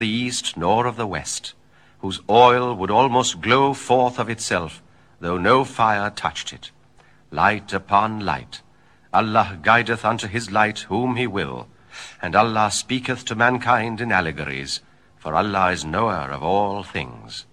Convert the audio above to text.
the east nor of the west, whose oil would almost glow forth of itself, though no fire touched it. Light upon light. Allah guideth unto his light whom he will, and Allah speaketh to mankind in allegories, for Allah is knower of all things.